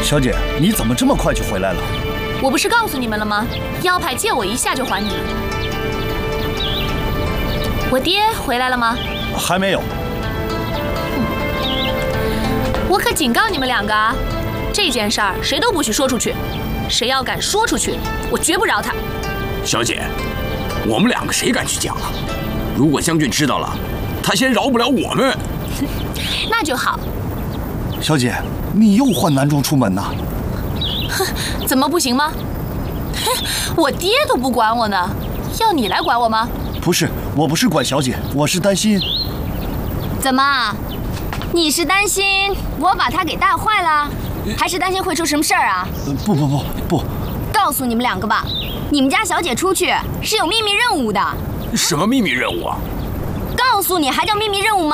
小姐，你怎么这么快就回来了？ 我不是告诉你们了吗？腰牌借我一下就还你。我爹回来了吗？ 还没有。 我可警告你们两个啊，这件事儿谁都不许说出去，谁要敢说出去，我绝不饶他。 小姐，我们两个谁敢去讲啊？如果将军知道了，他先饶不了我们。 那就好。 小姐，你又换男装出门呐？ 哼，怎么不行吗？哼，我爹都不管我呢，要你来管我吗？ 不是，我不是管小姐，我是担心。 怎么？你是担心我把他给带坏了，还是担心会出什么事儿啊？不。告诉你们两个吧，你们家小姐出去是有秘密任务的。 什么秘密任务啊？ 告诉你还叫秘密任务吗？